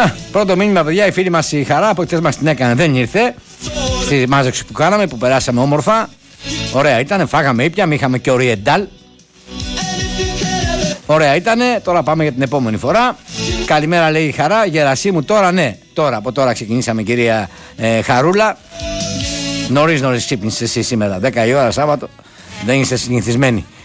Πρώτο μήνυμα, παιδιά, η φίλη μας η Χαρά που χθες μας την έκανε, δεν ήρθε. Στη μάζεξη που κάναμε, που περάσαμε όμορφα. Ωραία ήτανε, φάγαμε ήπια, είχαμε και οριεντάλ. Ωραία ήτανε, τώρα πάμε για την επόμενη φορά. Καλημέρα, λέει η Χαρά, Γερασίμου, τώρα ναι. Τώρα, από τώρα ξεκινήσαμε, κυρία Χαρούλα. Νωρίς ξύπνησες εσύ σήμερα, 10 η ώρα Σάββατο. Δεν είστε συνηθισμένοι.